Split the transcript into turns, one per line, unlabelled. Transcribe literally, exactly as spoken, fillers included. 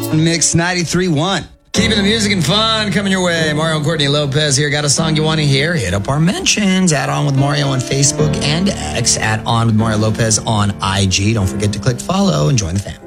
Mix ninety-three point one.
Keeping the music and fun coming your way. Mario and Courtney Lopez here. Got a song you want to hear? Hit up our mentions. Add On With Mario on Facebook and X. Add On With Mario Lopez on I G. Don't forget to click follow and join the family.